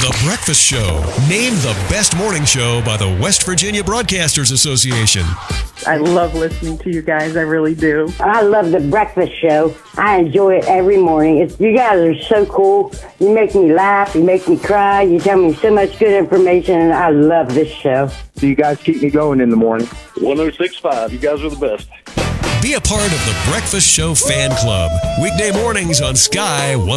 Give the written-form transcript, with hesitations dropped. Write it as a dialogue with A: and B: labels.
A: The Breakfast Show, named the best morning show by the West Virginia Broadcasters Association.
B: I love listening to you guys. I really do.
C: I love The Breakfast Show. I enjoy it every morning. You guys are so cool. You make me laugh. You make me cry. You tell me so much good information, and I love this show.
D: You guys keep me going in the morning.
E: 106.5. You guys are the best.
A: Be a part of the Breakfast Show fan club. Weekday mornings on Sky